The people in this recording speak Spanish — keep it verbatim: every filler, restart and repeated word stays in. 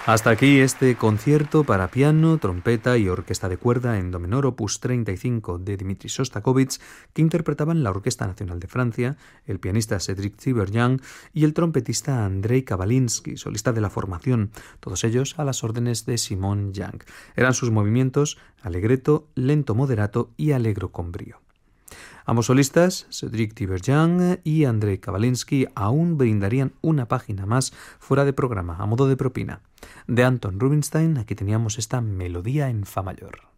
Hasta aquí este concierto para piano, trompeta y orquesta de cuerda en do menor opus treinta y cinco de Dmitri Shostakovich, que interpretaban la Orquesta Nacional de Francia, el pianista Cédric Tiberghien y el trompetista Andrei Kavalinsky, solista de la formación, todos ellos a las órdenes de Simon Young. Eran sus movimientos allegretto, lento moderato y allegro con brío. Ambos solistas, Cédric Tiberghien y Andrei Kavalinsky, aún brindarían una página más fuera de programa, a modo de propina. De Anton Rubinstein, aquí teníamos esta melodía en fa mayor.